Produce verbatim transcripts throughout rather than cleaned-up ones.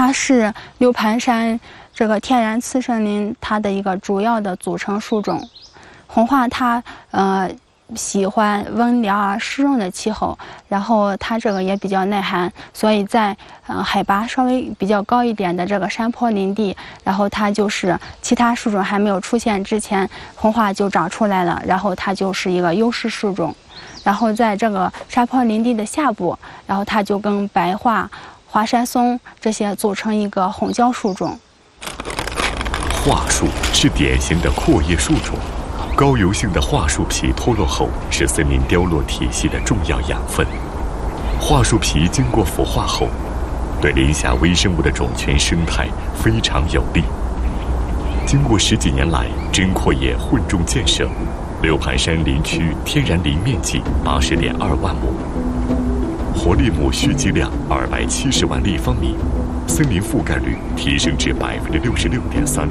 它是六盘山这个天然次生林它的一个主要的组成树种。红桦它呃喜欢温凉啊湿润的气候，然后它这个也比较耐寒，所以在呃海拔稍微比较高一点的这个山坡林地，然后它就是其他树种还没有出现之前，红桦就长出来了，然后它就是一个优势树种。然后在这个山坡林地的下部，然后它就跟白桦、华山松这些组成一个混交树种。 桦树是典型的阔叶树种，高油性的桦树皮脱落后是森林凋落体系的重要养分。桦树皮经过腐化后，对林下微生物的种群生态非常有利。经过十几年来针阔叶混种建设，六盘山林区天然林面积八十点二万亩，活力木蓄积量二百七十万立方米，森林覆盖率提升至百分之六十六点三。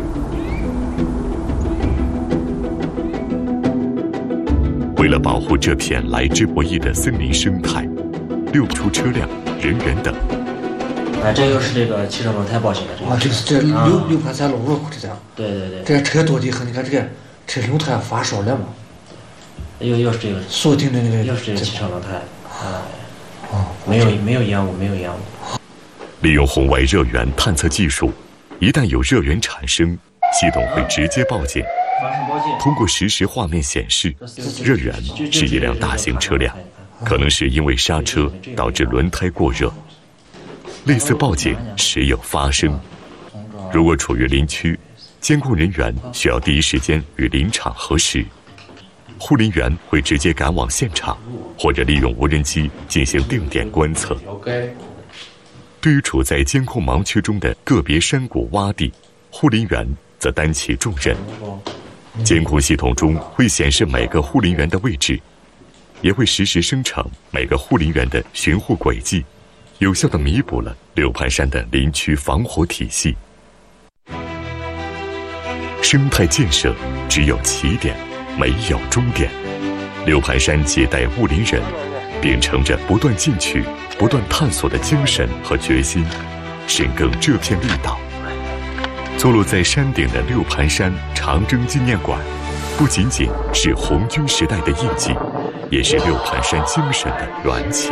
为了保护这片来之不易的森林生态，六出车辆、人员等。 啊，这又是这个汽车轮胎报销的这个。 啊，这是这六六盘山路路口这样。 对对对。 这车多的很，你看这个车轮胎发烧了嘛？ 又又是这个锁定的那个。 又是这个汽车轮胎。啊。哦。没有没有烟雾，没有烟雾。 利用红外热源探测技术，一旦有热源产生，系统会直接报警。通过实时画面显示，热源是一辆大型车辆，可能是因为刹车导致轮胎过热。类似报警时有发生。如果处于林区，监控人员需要第一时间与林场核实，护林员会直接赶往现场，或者利用无人机进行定点观测。对于处在监控盲区中的个别山谷洼地，护林员则担起重任。监控系统中会显示每个护林员的位置，也会实时生成每个护林员的巡护轨迹，有效地弥补了六盘山的林区防火体系。生态建设只有起点，没有终点。六盘山几代雾林人秉承着不断进取、不断探索的精神和决心，深耕这片绿岛。坐落在山顶的六盘山长征纪念馆，不仅仅是红军时代的印记，也是六盘山精神的缘起。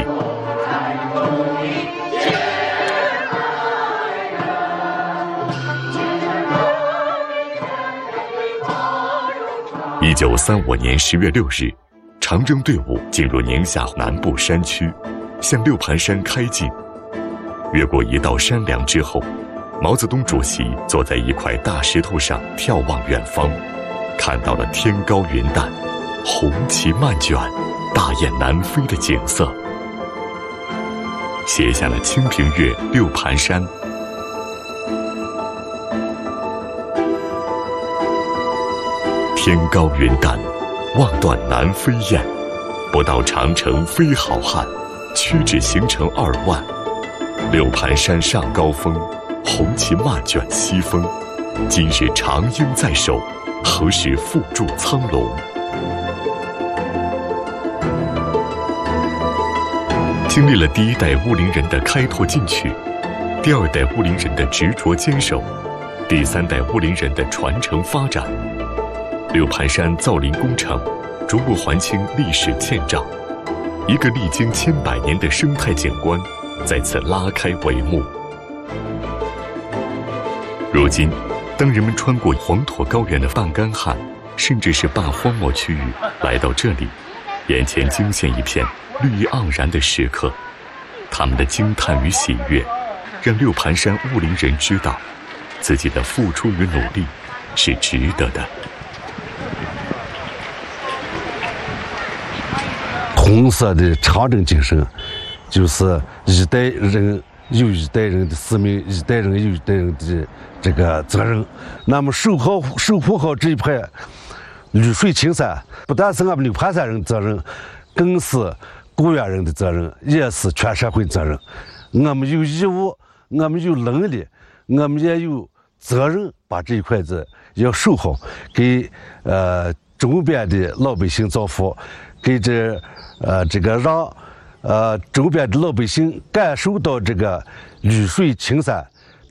一九三五年十月六日，长征队伍进入宁夏南部山区，向六盘山开进。越过一道山梁之后，毛泽东主席坐在一块大石头上眺望远方，看到了天高云淡、红旗漫卷、大雁南飞的景色，写下了《清平乐·六盘山》。天高云淡，望断南飞雁，不到长城非好汉，屈指行程二万。六盘山上高峰，红旗漫卷西风。今日长缨在手，何时复驻苍龙？经历了第一代雾林人的开拓进取，第二代雾林人的执着坚守，第三代雾林人的传承发展，六盘山造林工程逐步还清历史欠账，一个历经千百年的生态景观再次拉开帷幕。如今，当人们穿过黄土高原的半干旱，甚至是半荒漠区域，来到这里，眼前惊现一片绿意盎然的时刻，他们的惊叹与喜悦，让六盘山雾林人知道，自己的付出与努力是值得的。 红色的长征精神，就是一代人有一代人的使命，一代人有一代人的这个责任。那么守好守护好这一块绿水青山，不但是我们六盘山人的责任，更是雇员人的责任，也是全社会的责任。我们有义务，我们有能力，我们也有责任把这一块子要守好，给呃周边的老百姓造福，给这呃这个让呃周边的老百姓感受到这个绿水青山